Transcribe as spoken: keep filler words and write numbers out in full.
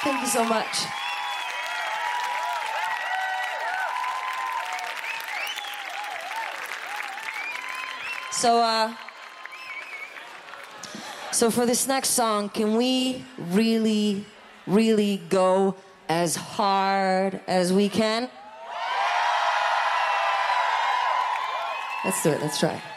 Thank you so much. So, uh, so for this next song, can we really, really go as hard as we can? Let's do it, let's try.